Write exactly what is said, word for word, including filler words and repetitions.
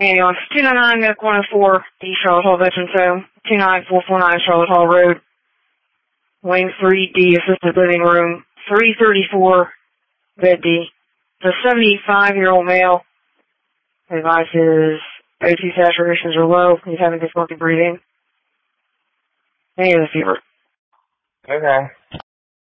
Ambulance two nine nine, Medical one oh four, East Charlotte Hall Veterans Home, two nine four four nine Charlotte Hall Road, Wing three D, Assisted Living Room, three thirty-four, Bed D. The seventy-five-year-old male, advises O two saturations are low, he's having difficulty breathing, and he has a fever. Okay.